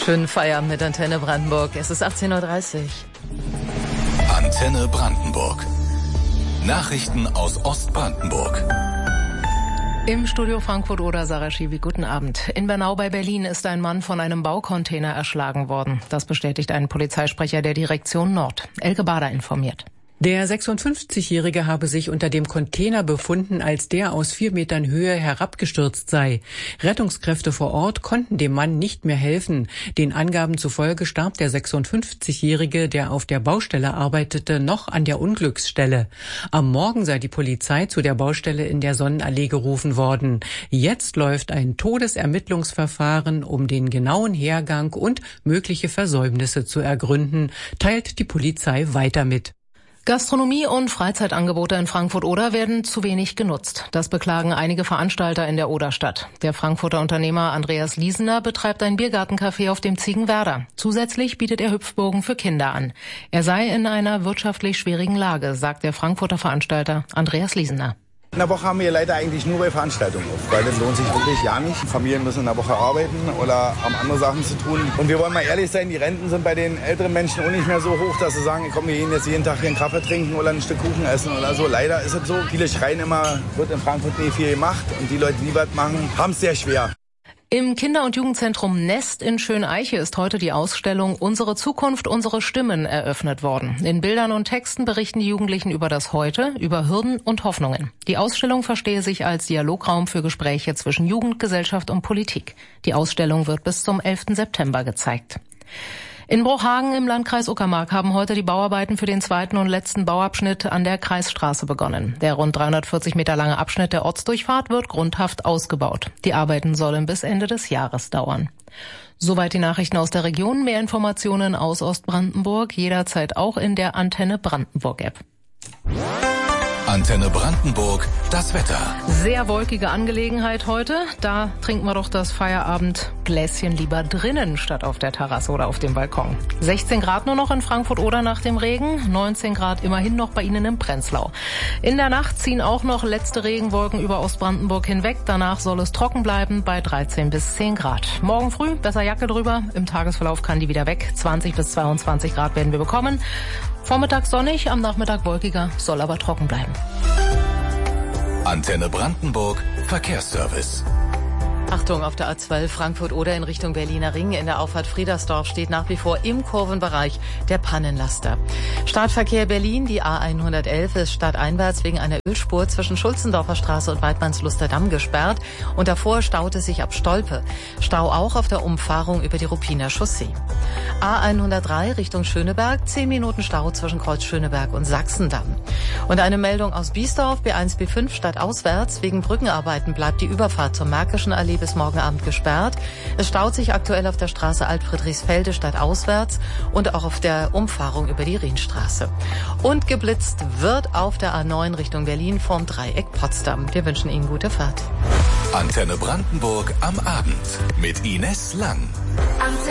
Schönen Feierabend mit Antenne Brandenburg. Es ist 18.30 Uhr. Antenne Brandenburg. Nachrichten aus Ostbrandenburg. Im Studio Frankfurt-Oder, Sarah Schiwi, guten Abend. In Bernau bei Berlin ist ein Mann von einem Baucontainer erschlagen worden. Das bestätigt ein Polizeisprecher der Direktion Nord. Elke Bader informiert. Der 56-Jährige habe sich unter dem Container befunden, als der aus 4 Metern Höhe herabgestürzt sei. Rettungskräfte vor Ort konnten dem Mann nicht mehr helfen. Den Angaben zufolge starb der 56-Jährige, der auf der Baustelle arbeitete, noch an der Unglücksstelle. Am Morgen sei die Polizei zu der Baustelle in der Sonnenallee gerufen worden. Jetzt läuft ein Todesermittlungsverfahren, um den genauen Hergang und mögliche Versäumnisse zu ergründen, teilt die Polizei weiter mit. Gastronomie und Freizeitangebote in Frankfurt-Oder werden zu wenig genutzt. Das beklagen einige Veranstalter in der Oderstadt. Der Frankfurter Unternehmer Andreas Liesener betreibt ein Biergartencafé auf dem Ziegenwerder. Zusätzlich bietet er Hüpfburgen für Kinder an. Er sei in einer wirtschaftlich schwierigen Lage, sagt der Frankfurter Veranstalter Andreas Liesener. In der Woche haben wir leider eigentlich nur bei Veranstaltungen auf, weil das lohnt sich wirklich gar nicht. Familien müssen in der Woche arbeiten oder haben andere Sachen zu tun. Und wir wollen mal ehrlich sein, die Renten sind bei den älteren Menschen auch nicht mehr so hoch, dass sie sagen, komm, wir gehen jetzt jeden Tag hier einen Kaffee trinken oder ein Stück Kuchen essen oder so. Leider ist es so, viele schreien immer, wird in Frankfurt nicht viel gemacht und die Leute, die was machen, haben es sehr schwer. Im Kinder- und Jugendzentrum Nest in Schöneiche ist heute die Ausstellung Unsere Zukunft, unsere Stimmen eröffnet worden. In Bildern und Texten berichten die Jugendlichen über das Heute, über Hürden und Hoffnungen. Die Ausstellung verstehe sich als Dialograum für Gespräche zwischen Jugend, Gesellschaft und Politik. Die Ausstellung wird bis zum 11. September gezeigt. In Bruchhagen im Landkreis Uckermark haben heute die Bauarbeiten für den zweiten und letzten Bauabschnitt an der Kreisstraße begonnen. Der rund 340 Meter lange Abschnitt der Ortsdurchfahrt wird grundhaft ausgebaut. Die Arbeiten sollen bis Ende des Jahres dauern. Soweit die Nachrichten aus der Region. Mehr Informationen aus Ostbrandenburg jederzeit auch in der Antenne Brandenburg App. Antenne Brandenburg, das Wetter. Sehr wolkige Angelegenheit heute. Da trinken wir doch das Feierabendgläschen lieber drinnen statt auf der Terrasse oder auf dem Balkon. 16 Grad nur noch in Frankfurt-Oder nach dem Regen, 19 Grad immerhin noch bei Ihnen im Prenzlau. In der Nacht ziehen auch noch letzte Regenwolken über Ostbrandenburg hinweg. Danach soll es trocken bleiben bei 13 bis 10 Grad. Morgen früh besser Jacke drüber. Im Tagesverlauf kann die wieder weg. 20 bis 22 Grad werden wir bekommen. Vormittag sonnig, am Nachmittag wolkiger, soll aber trocken bleiben. Antenne Brandenburg, Verkehrsservice. Achtung, auf der A12 Frankfurt-Oder in Richtung Berliner Ring in der Auffahrt Friedersdorf steht nach wie vor im Kurvenbereich der Pannenlaster. Startverkehr Berlin, die A111 ist stadteinwärts wegen einer Ölspur zwischen Schulzendorfer Straße und Weidmannsluster Damm gesperrt und davor staut es sich ab Stolpe. Stau auch auf der Umfahrung über die Ruppiner Chaussee. A103 Richtung Schöneberg, 10 Minuten Stau zwischen Kreuz Schöneberg und Sachsendamm. Und eine Meldung aus Biesdorf, B1, B5 stadtauswärts. Wegen Brückenarbeiten bleibt die Überfahrt zur Märkischen Allee bis morgen Abend gesperrt. Es staut sich aktuell auf der Straße Alt-Friedrichsfelde stadtauswärts und auch auf der Umfahrung über die Rienstraße. Und geblitzt wird auf der A9 Richtung Berlin vorm Dreieck Potsdam. Wir wünschen Ihnen gute Fahrt. Antenne Brandenburg am Abend mit Ines Lang.